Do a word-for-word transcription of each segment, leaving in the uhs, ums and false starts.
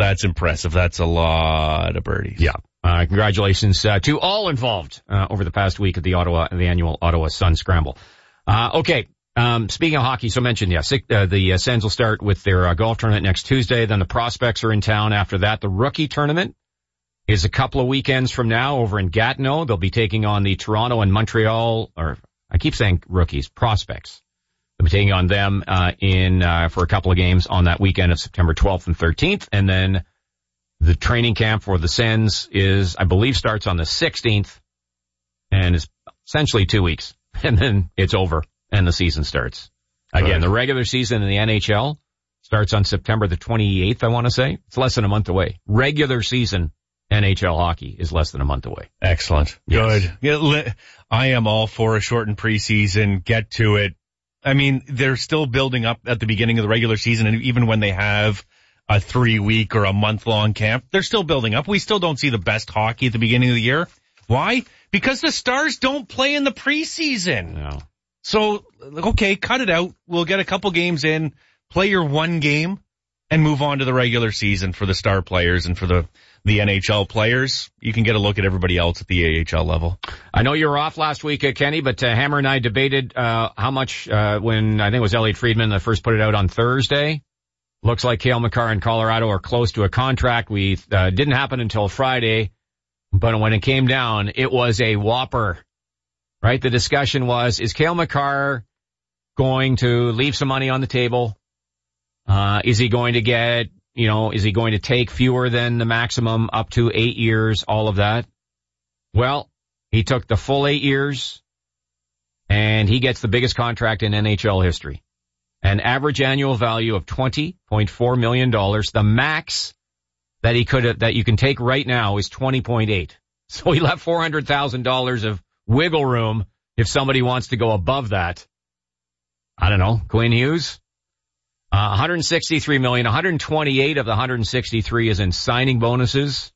That's impressive. That's a lot of birdies. Yeah. Uh, congratulations uh, to all involved uh, over the past week at the Ottawa, the annual Ottawa Sun Scramble. Uh, okay. Um, speaking of hockey, so mentioned, yeah, six, uh, the uh, Sens will start with their uh, golf tournament next Tuesday. Then the prospects are in town after that. The rookie tournament is a couple of weekends from now over in Gatineau. They'll be taking on the Toronto and Montreal, or I keep saying rookies, prospects. They'll be taking on them, uh, in, uh, for a couple of games on that weekend of September twelfth and thirteenth. And then the training camp for the Sens is, I believe, starts on the sixteenth and is essentially two weeks. And then it's over. And the season starts. Again, right. The regular season in the N H L starts on September the twenty-eighth, I want to say. It's less than a month away. Regular season N H L hockey is less than a month away. Excellent. Yes. Good. I am all for a shortened preseason. Get to it. I mean, they're still building up at the beginning of the regular season, and even when they have a three-week or a month-long camp, they're still building up. We still don't see the best hockey at the beginning of the year. Why? Because the Stars don't play in the preseason. No. So, okay, cut it out. We'll get a couple games in, play your one game, and move on to the regular season for the star players and for the, the N H L players. You can get a look at everybody else at the A H L level. I know you were off last week, uh, Kenny, but uh, Hammer and I debated uh how much uh when I think it was Elliot Friedman that first put it out on Thursday. Looks like Cale Makar in Colorado are close to a contract. We uh, didn't happen until Friday, but when it came down, it was a whopper. Right? The discussion was, is Cale Makar going to leave some money on the table? Uh, is he going to get, you know, is he going to take fewer than the maximum up to eight years, all of that? Well, he took the full eight years and he gets the biggest contract in N H L history. An average annual value of twenty point four million dollars. The max that he could have, that you can take right now is twenty point eight. So he left four hundred thousand dollars of wiggle room if somebody wants to go above that. I don't know. Quinn Hughes? Uh, one hundred sixty-three million dollars. one hundred twenty-eight of the one hundred sixty-three is in signing bonuses.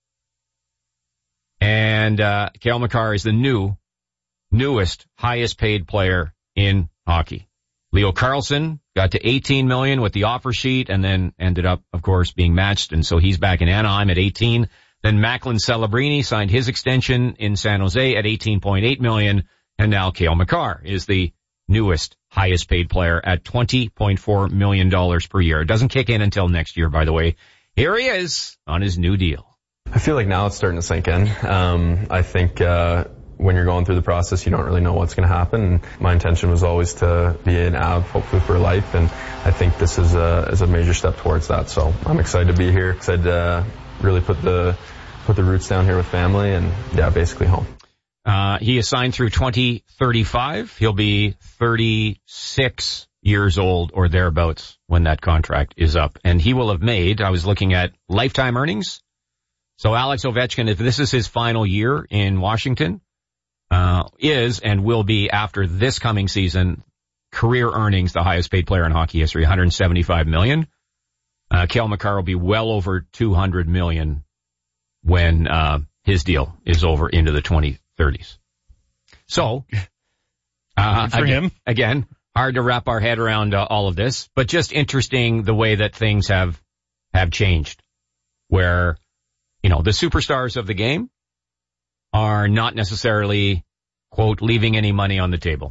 And, uh, Cale Makar is the new, newest, highest paid player in hockey. Leo Carlson got to eighteen million dollars with the offer sheet and then ended up, of course, being matched. And so he's back in Anaheim at eighteen. Then Macklin Celebrini signed his extension in San Jose at eighteen point eight million dollars. And now Cale Makar is the newest, highest paid player at twenty point four million dollars per year. It doesn't kick in until next year, by the way. Here he is on his new deal. I feel like now it's starting to sink in. Um, I think, uh, when you're going through the process, you don't really know what's going to happen. And my intention was always to be an A V, hopefully for life. And I think this is a, is a major step towards that. So I'm excited to be here. Excited to really put the, put the roots down here with family and yeah, basically home. Uh, he is signed through twenty thirty-five. He'll be thirty-six years old or thereabouts when that contract is up. And he will have made, I was looking at lifetime earnings. So Alex Ovechkin, if this is his final year in Washington, uh, is and will be after this coming season, career earnings, the highest paid player in hockey history, one hundred seventy-five million dollars. Uh, Cale Makar will be well over two hundred million dollars when, uh, his deal is over into the twenty thirties. So, uh, for again, him. again, hard to wrap our head around uh, all of this, but just interesting the way that things have, have changed where, you know, the superstars of the game are not necessarily, quote, leaving any money on the table.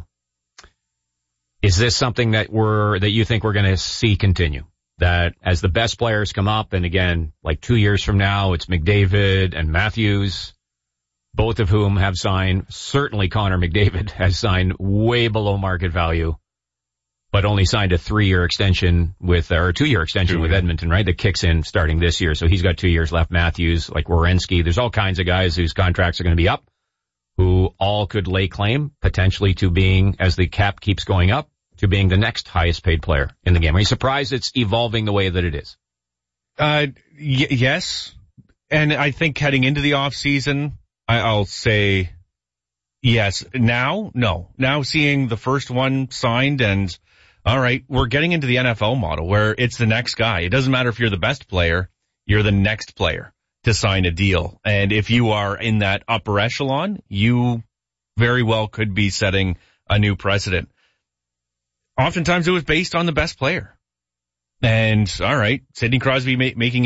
Is this something that we're, that you think we're going to see continue? That as the best players come up, and again, like two years from now, it's McDavid and Matthews, both of whom have signed, certainly Connor McDavid has signed way below market value, but only signed a three-year extension with, or a two-year extension two with Edmonton, right? That kicks in starting this year. So he's got two years left. Matthews, like Werenski. There's all kinds of guys whose contracts are going to be up, who all could lay claim potentially to being, as the cap keeps going up, to being the next highest paid player in the game. Are you surprised it's evolving the way that it is? Uh, y- yes. And I think heading into the off season, I- I'll say yes. Now, no. Now seeing the first one signed and all right, we're getting into the N F L model where it's the next guy. It doesn't matter if you're the best player, you're the next player to sign a deal. And if you are in that upper echelon, you very well could be setting a new precedent. Oftentimes it was based on the best player. And all right, Sidney Crosby ma- making